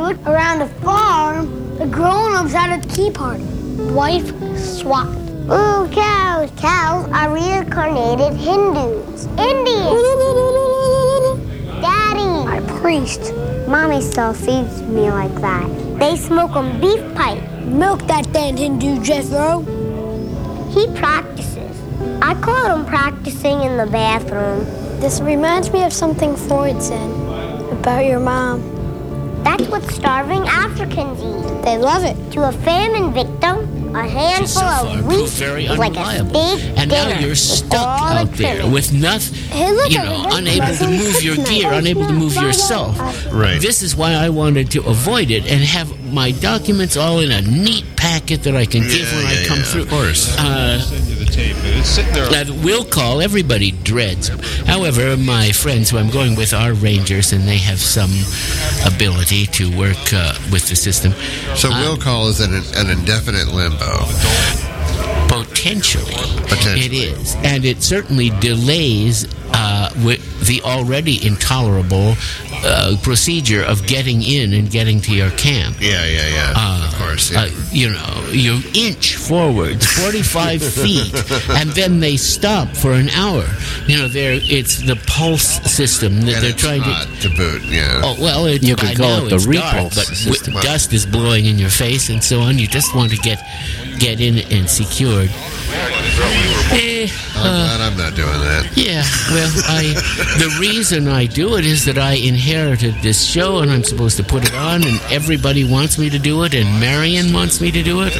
childhood, around a farm, the grown-ups had a tea party. Wife swap. Ooh, cows. Cows are reincarnated Hindus. Indians. Daddy. My priest. Mommy still feeds me like that. They smoke on beef pipe. Milk that then, Hindu Jethro. He practices. I caught him practicing in the bathroom. This reminds me of something Freud said about your mom. That's what starving Africans eat. They love it. To a famine victim, a handful So far of proved wheat very is like a unreliable. steak And now dinner you're with stuck all the out there trimmings. with nothing, Hey, look, unable to move your gear, unable to move yourself. Right. This is why I wanted to avoid it and have my documents all in a neat packet that I can give when I come through. Of course. Send you the tape. It's sitting there. Will call, everybody dreads. However, my friends who I'm going with are Rangers, and they have some ability to work with the system. So will call is an indefinite limbo. Potentially, it is. And it certainly delays with the already intolerable procedure of getting in and getting to your camp. Yeah. Of course. Yeah. You inch forward 45 feet, and then they stop for an hour. It's the pulse system that and they're it's trying hot to boot. Yeah. Oh, well, You could by call now it the it's repulse dark, but system. dust is blowing in your face and so on. You just want to get in and secured. I'm glad I'm not doing that. Yeah, well, the reason I do it is that I inherited this show and I'm supposed to put it on, and everybody wants me to do it, and Marion wants me to do it.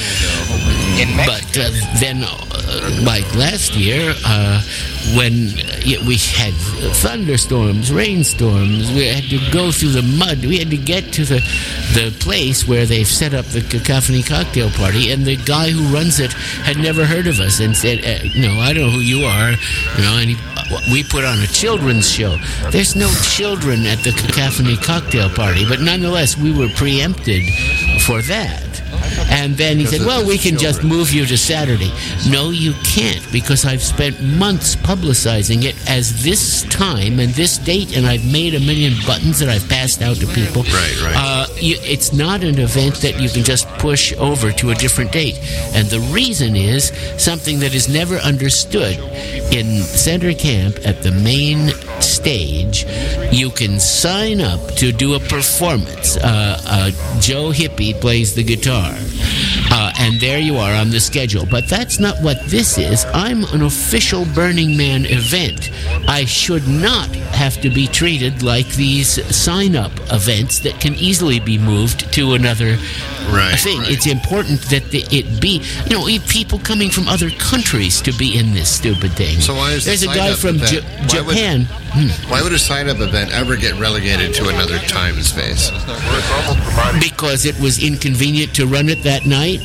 But then, like last year, when we had thunderstorms, rainstorms, we had to go through the mud. We had to get to the place where they've set up the Cacophony Cocktail Party, and the guy who runs it had never heard of us and said, I don't know who you are, and we put on a children's show. There's no children at the Cacophony Cocktail Party, but nonetheless, we were preempted for that. And then he said, well, we can just move you to Saturday. No, you can't, because I've spent months publicizing it as this time and this date, and I've made 1 million buttons that I've passed out to people. Right. It's not an event that you can just push over to a different date. And the reason is something that is never understood. In center camp at the main stage, you can sign up to do a performance. Joe Hippie plays the guitar. And there you are on the schedule. But that's not what this is. I'm an official Burning Man event. I should not have to be treated like these sign-up events that can easily be moved to another thing. Right. It's important that it be, people coming from other countries to be in this stupid thing. So why is There's the a guy sign-up from event- Japan. Why would a sign-up event ever get relegated to another time and space? Because it was inconvenient to run it that night.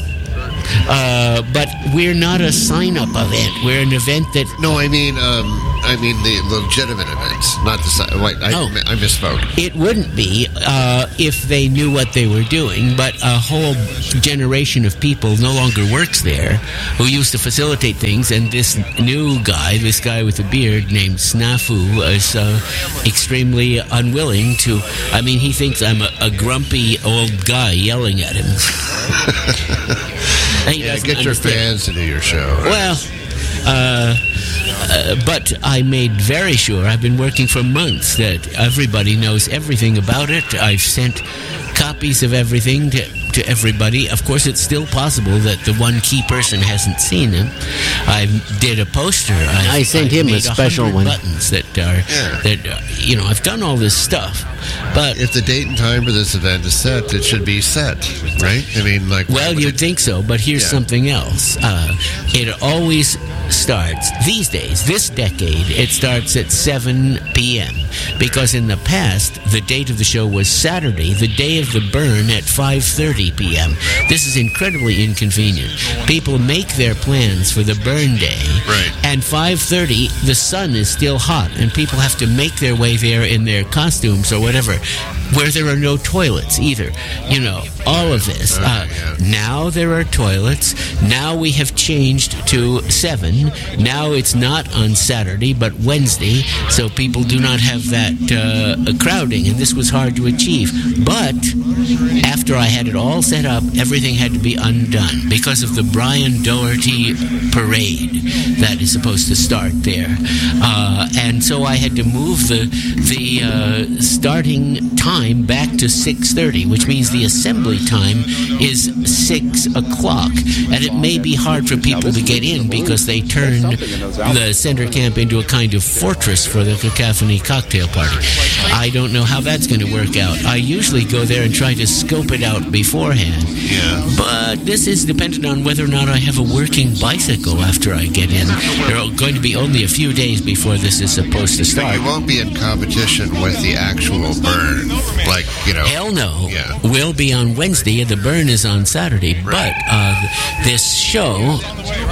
But we're not a sign-up event. We're an event that... No, I mean the legitimate events, not the... I misspoke. It wouldn't be if they knew what they were doing, but a whole generation of people no longer works there who used to facilitate things, and this new guy, this guy with a beard named Snafu, is extremely unwilling to... I mean, he thinks I'm a grumpy old guy yelling at him. Get your fans to do your show. Well, but I made very sure, I've been working for months, that everybody knows everything about it. I've sent copies of everything to everybody. Of course, it's still possible that the one key person hasn't seen them. I did a poster. I sent him a special one. Buttons that I've done all this stuff. But if the date and time for this event is set, it should be set, right? I mean, well, you'd think so, but here's something else. It always starts these days, this decade. It starts at 7 p.m. because in the past, the date of the show was Saturday, the day of the burn, at 5:30 p.m. This is incredibly inconvenient. People make their plans for the burn day, right? And 5:30, the sun is still hot, and people have to make their way there in their costumes or whatever. where there are no toilets either. You know, all of this. Now there are toilets. Now we have changed to 7. Now it's not on Saturday, but Wednesday, so people do not have that crowding, and this was hard to achieve. But after I had it all set up, everything had to be undone because of the Brian Doherty parade that is supposed to start there. And so I had to move the starting time back to 6:30, which means the assembly time is 6 o'clock. And it may be hard for people to get in because they turn the center camp into a kind of fortress for the Cacophony cocktail party. I don't know how that's going to work out. I usually go there and try to scope it out beforehand. Yeah. But this is dependent on whether or not I have a working bicycle after I get in. There are going to be only a few days before this is supposed to start. You won't be in competition with the actual burn. Like, you know. Hell no. Yeah. We'll be on Wednesday, and the burn is on Saturday. Right. But this show,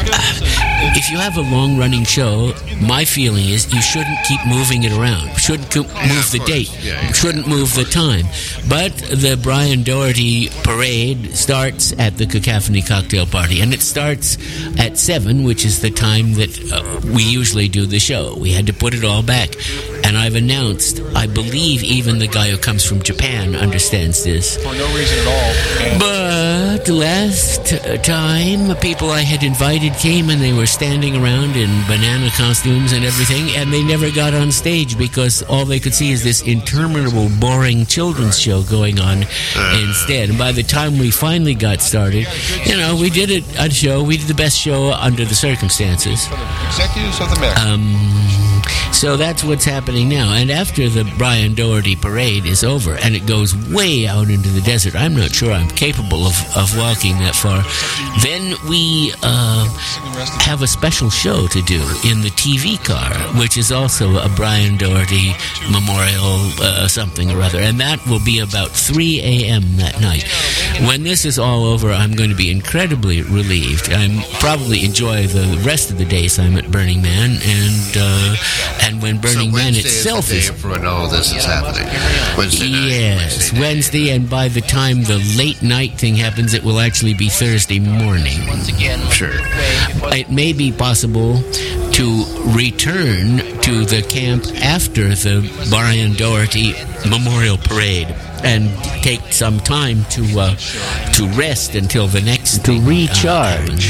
if you have a long-running show, my feeling is you shouldn't keep moving it around. Shouldn't move the date. Yeah. Shouldn't move the time. But the Brian Doherty parade starts at the Cacophony cocktail party, and it starts at 7, which is the time that we usually do the show. We had to put it all back. And I've announced, I believe even the guy who comes from Japan understands this. For no reason at all. But last time, people I had invited came and they were standing around in banana costumes and everything, and they never got on stage because all they could see is this interminable, boring children's show going on instead. And by the time we finally got started, you know, we did a show. We did the best show under the circumstances. Executives of the Met. So that's what's happening now. And after the Brian Doherty parade is over and it goes way out into the desert, I'm not sure I'm capable of walking that far, then we have a special show to do in the TV car, which is also a Brian Doherty memorial something or other. And that will be about 3 a.m. that night. When this is all over, I'm going to be incredibly relieved. I'm probably enjoy the rest of the days I'm at Burning Man, and when Burning Man itself is the day for when all this is happening. Wednesday night. Yes, Wednesday, and by the time the late night thing happens, it will actually be Thursday morning. Sure. It may be possible to return to the camp after the Brian Doherty Memorial Parade and take some time to rest until the next to recharge.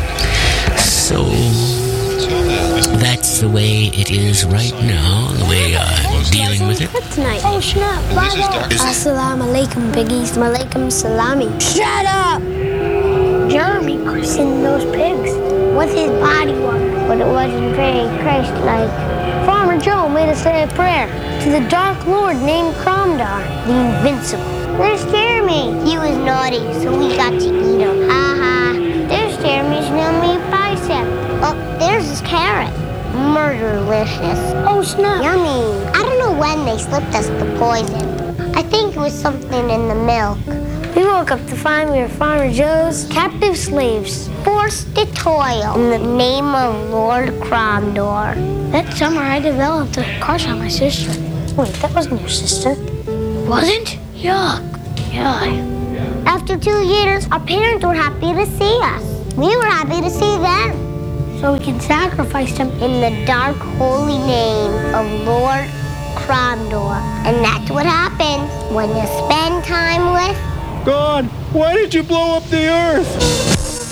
So that's the way it is right now, the way I'm dealing with it. Tonight. Oh, snap. Assalamu alaikum, biggies. Malaikum salami. Shut up! Jeremy christened those pigs with his body water, but it wasn't very Christ-like. Farmer Joe made us say a prayer to the Dark Lord named Cromdar, the Invincible. There's Jeremy. He was naughty, so we got to eat him. Ha. There's Jeremy's nummy bicep. Oh, there's his carrot. Murderlicious. Oh, snap. Yummy. I don't know when they slipped us the poison. I think it was something in the milk. We woke up to find we were Farmer Joe's captive slaves. Forced to toil in the name of Lord Cromdor. That summer I developed a crush on my sister. Wait, that wasn't your sister. Wasn't? Yuck. Yeah. After 2 years, our parents were happy to see us. We were happy to see them. So we can sacrifice them in the dark, holy name of Lord Cromdor. And that's what happens when you spend time with God, why did you blow up the earth?